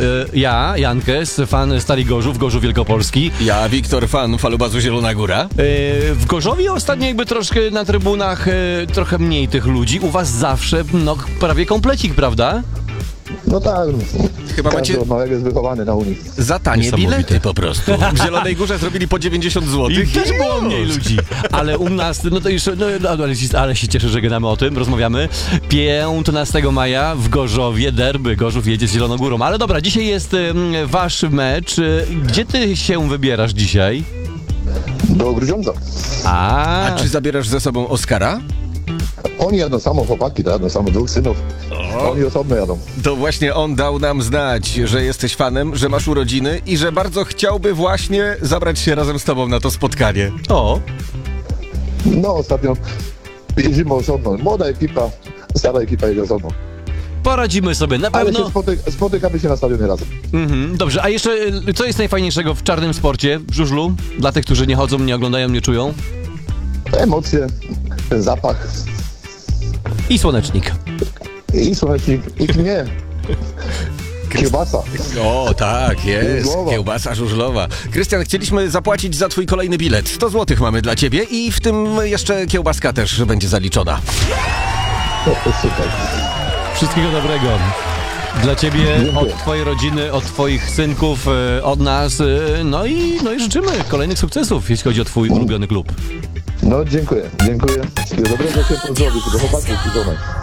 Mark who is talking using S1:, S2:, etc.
S1: Ja, Jankes, fan Stali Gorzów Wielkopolski.
S2: Ja, Wiktor, fan Falubazu Zielona Góra.
S1: W Gorzowie ostatnio jakby troszkę na trybunach trochę mniej tych ludzi. U was zawsze, no, prawie komplecik, prawda?
S3: No tak,
S2: Chyba
S3: każdy
S2: macie
S3: od małego jest wychowany na Unii.
S2: za tanie
S1: Niesamowite.
S2: bilety po prostu. W Zielonej Górze zrobili po 90 zł.
S1: I też było mniej ludzi. Ale u nas, no to już, ale się cieszę, że gadamy o tym, rozmawiamy. 15 maja w Gorzowie, derby, Gorzów jedzie z Zieloną Górą. Ale dobra, dzisiaj jest wasz mecz. Gdzie ty się wybierasz dzisiaj?
S3: Do Grudziądza.
S2: A czy zabierasz ze sobą Oskara?
S3: Oni jadą samo, chłopaki, to jadą samo, 2 synów. Oni osobno jadą.
S2: To właśnie on dał nam znać, że jesteś fanem, że masz urodziny i że bardzo chciałby właśnie zabrać się razem z tobą na to spotkanie.
S1: O,
S3: No, ostatnio jeździmy osobno. Młoda ekipa, stara ekipa jedzie osobno.
S1: poradzimy sobie, na
S3: Ale
S1: pewno.
S3: się spotykamy się na stadionie razem.
S1: Dobrze, a jeszcze co jest najfajniejszego w czarnym sporcie, w żużlu? Dla tych, którzy nie chodzą, nie oglądają, nie czują?
S3: Emocje, ten zapach
S1: I słonecznik.
S3: i słonecznik, i nie. Kiełbasa.
S2: O, tak, jest.
S3: Żużlowa.
S2: Kiełbasa żużlowa. Krystian, chcieliśmy zapłacić za twój kolejny bilet. 100 zł mamy dla ciebie i w tym jeszcze kiełbaska też będzie zaliczona.
S3: To super.
S1: Wszystkiego dobrego. Dla ciebie,
S3: Dziękuję.
S1: od twojej rodziny, od twoich synków, od nas. No i życzymy kolejnych sukcesów, jeśli chodzi o twój ulubiony klub.
S3: No, dziękuję. Wszystkiego dobrego, ciepło zdrowych, do chłopaków i żonek.